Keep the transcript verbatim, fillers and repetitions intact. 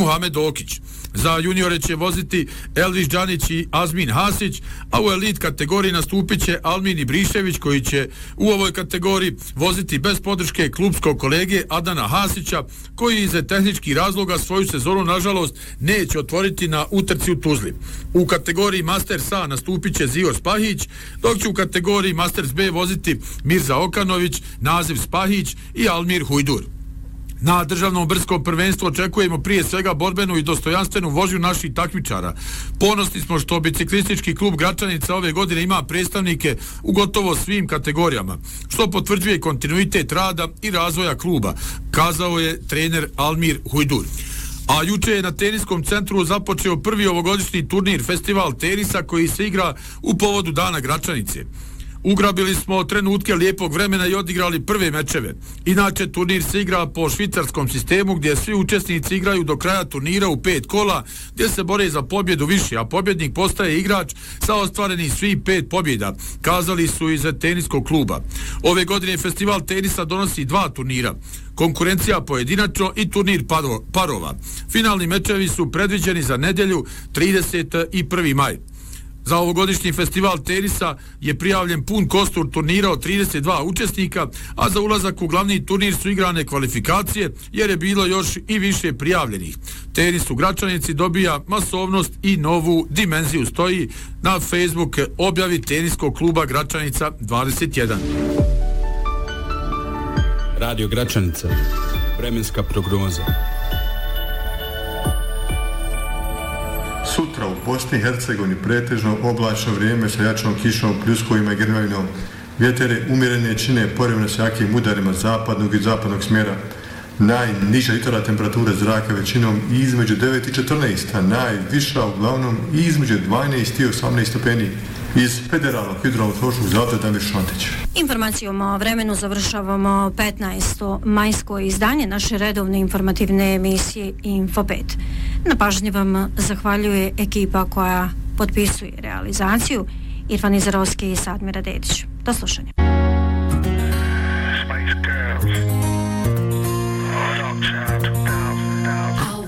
Muhamed Okić. Za juniore će voziti Elvis Đanić i Azmin Hasić, a u elit kategoriji nastupit će Almin Ibrišević, koji će u ovoj kategoriji voziti bez podrške klubskog kolege Adana Hasića, koji iz tehničkih razloga svoju sezonu nažalost neće otvoriti na utrci u Tuzli. U kategoriji Masters A nastupit će Zio Spahić, dok će u kategoriji Masters B voziti Mirza Okanović, Naziv Spahić i Almir Hujdur. Na državnom brskom prvenstvu očekujemo prije svega borbenu i dostojanstvenu vožnju naših takmičara. Ponosni smo što biciklistički klub Gračanica ove godine ima predstavnike u gotovo svim kategorijama, što potvrđuje kontinuitet rada i razvoja kluba, kazao je trener Almir Hujdur. A juče je na teniskom centru započeo prvi ovogodišnji turnir Festival tenisa koji se igra u povodu Dana Gračanice. Ugrabili smo trenutke lijepog vremena i odigrali prve mečeve. Inače, turnir se igra po švicarskom sistemu gdje svi učesnici igraju do kraja turnira u pet kola, gdje se bore za pobjedu više, a pobjednik postaje igrač sa ostvarenih svih pet pobjeda, kazali su iz teniskog kluba. Ove godine festival tenisa donosi dva turnira, konkurencija pojedinačno i turnir parova. Finalni mečevi su predviđeni za nedjelju trideset prvi maj. Za ovogodišnji festival tenisa je prijavljen pun kostur turnira od trideset dva učesnika, a za ulazak u glavni turnir su igrane kvalifikacije jer je bilo još i više prijavljenih. Tenis u Gračanici dobija masovnost i novu dimenziju, stoji na Facebook objavi teniskog kluba Gračanica dvadeset jedan. Radio Gračanica, vremenska prognoza. Sutra u Bosni i Hercegovini pretežno oblačno vrijeme sa jačom kišom, pljuskovima i grmljavinom. Vjetar je umjeren jačine, povremeno sa jakim udarima zapadnog i zapadnog smjera. Najniža jutarnja temperatura zraka većinom između devet i četrnaest, a najviša uglavnom između dvanaest i osamnaest stupeni. Iz Federalnog hidrometeorološkog zavoda Damir Šantić. Informacijom o vremenu završavamo petnaesto majsko izdanje naše redovne informativne emisije Info pet. Na pažnji vam zahvaljuje ekipa koja potpisuje realizaciju, Irfan Izarovski i Sadmira Dedić. Do slušanja. Spice Girls.